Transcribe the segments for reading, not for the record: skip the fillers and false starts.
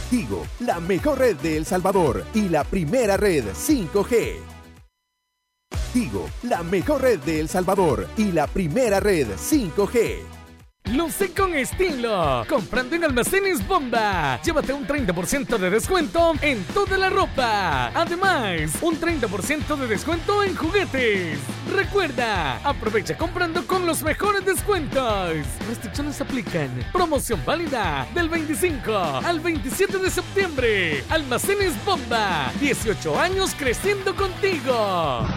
Tigo, la mejor red de El Salvador y la primera red 5G. Tigo, la mejor red de El Salvador y la primera red 5G. Luce con estilo. Comprando en Almacenes Bomba. Llévate un 30% de descuento en toda la ropa. Además, un 30% de descuento en juguetes. Recuerda, aprovecha comprando con los mejores descuentos. Restricciones aplican. Promoción válida del 25 al 27 de septiembre. Almacenes Bomba. 18 años creciendo contigo.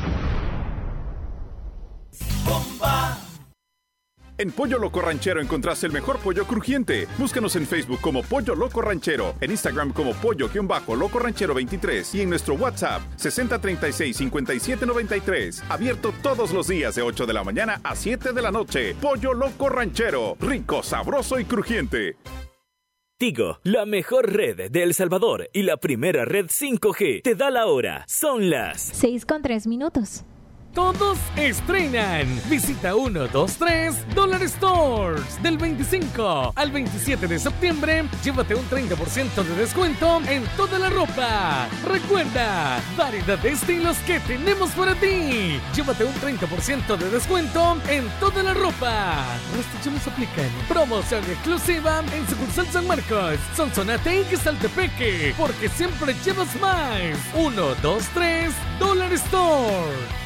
Bomba. En Pollo Loco Ranchero encontrás el mejor pollo crujiente. Búscanos en Facebook como Pollo Loco Ranchero, en Instagram como Pollo-Loco Ranchero 23 y en nuestro WhatsApp 6036-5793. Abierto todos los días de 8 de la mañana a 7 de la noche. Pollo Loco Ranchero, rico, sabroso y crujiente. Tigo, la mejor red de El Salvador y la primera red 5G. Te da la hora. Son las 6:03. Todos estrenan. Visita 123 Dollar Stores. Del 25 al 27 de septiembre, llévate un 30% de descuento en toda la ropa. Recuerda, variedad de estilos que tenemos para ti. Llévate un 30% de descuento en toda la ropa. Restricciones aplican. Promoción exclusiva en sucursal San Marcos, Sonsonate y Quesaltepeque. Porque siempre llevas más. 123 Dollar Stores.